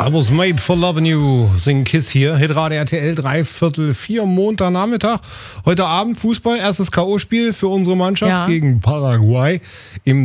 I was made for loving you, sing Kiss hier. Hitradio RTL, 3/4 Montagnachmittag. Heute Abend Fußball, erstes K.O.-Spiel für unsere Mannschaft gegen Paraguay im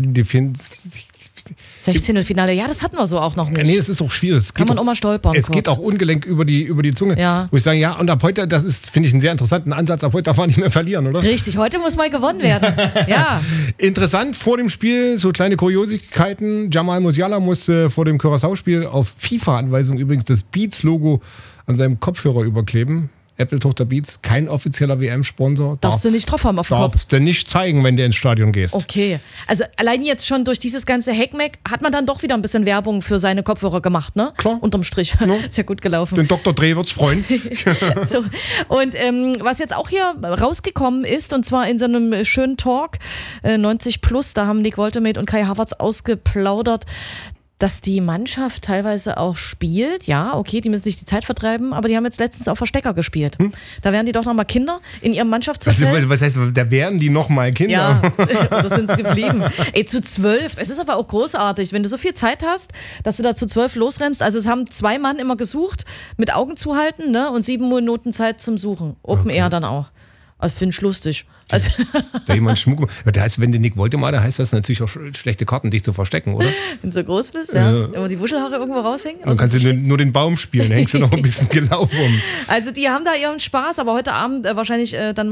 16. Ja, das hatten wir so auch noch nicht. Nee, das ist auch schwierig. Kann man auch mal stolpern. Es geht auch ungelenk über die Zunge. Ja. Wo ich sage, ja, und ab heute, das ist, finde ich, einen sehr interessanten Ansatz. Ab heute darf man nicht mehr verlieren, oder? Richtig, heute muss mal gewonnen werden. Ja. Interessant, vor dem Spiel, so kleine Kuriositäten. Jamal Musiala musste vor dem Curaçao-Spiel auf FIFA-Anweisung übrigens das Beats-Logo an seinem Kopfhörer überkleben. Apple-Tochter Beats, kein offizieller WM-Sponsor. Darfst du nicht drauf haben auf dem Kopf? Darfst du nicht zeigen, wenn du ins Stadion gehst. Okay. Also allein jetzt schon durch dieses ganze Heckmeck hat man dann doch wieder ein bisschen Werbung für seine Kopfhörer gemacht, ne? Klar. Unterm Strich. Ja. Ist ja gut gelaufen. Den Dr. Dreh wird's freuen. So. Und was jetzt auch hier rausgekommen ist, und zwar in so einem schönen Talk, 90 Plus, da haben Nick Woltemade und Kai Havertz ausgeplaudert, dass die Mannschaft teilweise auch spielt. Ja, okay, die müssen sich die Zeit vertreiben, aber die haben jetzt letztens auch Verstecker gespielt. Da wären die doch nochmal Kinder in ihrem Mannschaftshotel. Was heißt, da wären die nochmal Kinder? Ja, oder sind sie geblieben? Ey, zu 12, es ist aber auch großartig, wenn du so viel Zeit hast, dass du da zu 12 losrennst. Also es haben 2 Mann immer gesucht, mit Augen zuhalten, ne? Und 7 Minuten Zeit zum Suchen. Open Air dann auch. Also finde ich lustig. Also Da jemand Schmuck. Das heißt, wenn du Nick Woltemade, heißt das natürlich auch schlechte Karten, dich zu verstecken, oder? Wenn du so groß bist, ja. Immer die Wuschelhaare irgendwo raushängen. Dann kannst du nur den Baum spielen, hängst du noch ein bisschen genau rum. Also die haben da ihren Spaß, aber heute Abend wahrscheinlich dann